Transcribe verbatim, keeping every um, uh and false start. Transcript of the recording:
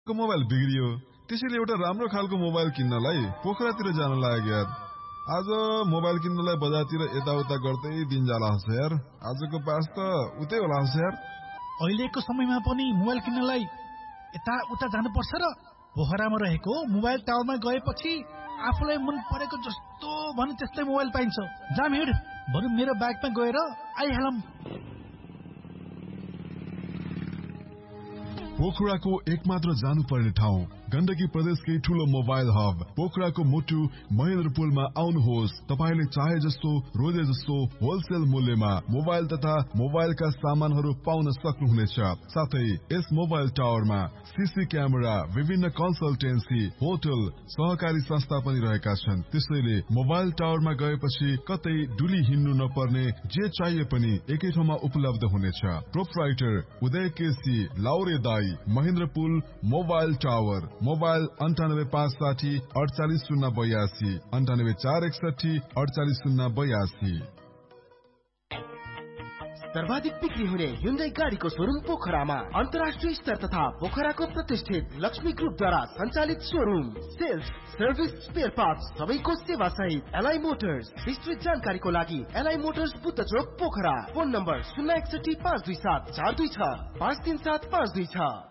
को मोबाइल बिग्रियो, त्यसैले एउटा राम्रो खालको मोबाइल किन्नलाई पोखरातिर जान लाग्यो यार। आज मोबाइल किन्नलाई बजारतिर यताउता गर्दै दिन जाला हस यार। आजको पास त उतै होला हस यार। अहिलेको समयमा पनि मोबाइल किन्नलाई यता उता जानुपर्छ र पोखरामा रहेको मोबाइल टावरमा गएपछि आफूलाई मन परेको जस्तो भने त्यस्तै मोबाइल पाइन्छ। जाम हिँड, बरु मेरो बाइकमा गएर आइहालौँ। पोखराको एकमात्र जानुपर्ने ठाउँ, गण्डकी प्रदेशकै ठूलो मोबाइल हब पोखराको मुटु महेन्द्र पुलमा आउनुहोस्। तपाईले चाहे जस्तो रोजे जस्तो होलसेल मूल्यमा मोबाइल तथा मोबाइलका सामानहरू पाउन सक्नुहुनेछ। साथै यस मोबाइल टावरमा सीसी क्यामेरा, विभिन्न कन्सल्टेन्सी, होटल, सहकारी संस्था पनि रहेका छन्। त्यसैले मोबाइल टावरमा गएपछि कतै डुली हिँड्नु नपर्ने, जे चाहिए पनि एकै ठाउँमा उपलब्ध हुनेछ। प्रोप्राइटर उदय केसी, लाउरे दाई, महेन्द्र पुल मोबाइल टावर। मोबाइल अंठानब्बे पाँच साठी अड़चालीस शून्य बयासी, अंठानब्बे चार एकसठी अड़चालीस शून्य बयासी। सर्वाधिक बिक्री हुने Hyundai गाडीको शोरूम पोखरामा, अन्तर्राष्ट्रिय स्तर तथा पोखराको प्रतिष्ठित लक्ष्मी ग्रुपद्वारा सञ्चालित showroom. Sales, service, spare parts सबैको सेवा सहित एलआई मोटर्स। विस्तृत जानकारीको लागि एलआई मोटर्स बुद्ध चोक पोखरा। फोन नम्बर शून्य एकसठी पाँच दुई सात चार दुई छ पाँच तीन सात पाँच दुई छ।